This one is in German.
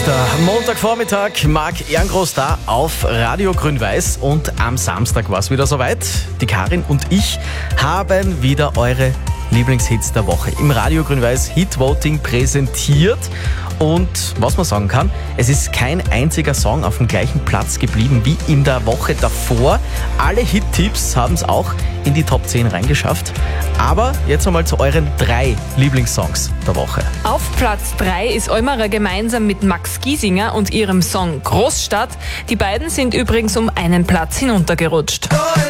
Der Montagvormittag, Marc Ehrengroß da auf Radio Grün-Weiß und am Samstag war es wieder soweit. Die Karin und ich haben wieder eure Lieblingshits der Woche im Radio Grün-Weiß Hit-Voting präsentiert. Und was man sagen kann, es ist kein einziger Song auf dem gleichen Platz geblieben wie in der Woche davor. Alle Hit-Tipps haben es auch in die Top 10 reingeschafft. Aber jetzt einmal zu euren 3 Lieblingssongs der Woche. Auf Platz 3 ist Eumerer gemeinsam mit Max Giesinger und ihrem Song Großstadt. Die beiden sind übrigens um einen Platz hinuntergerutscht.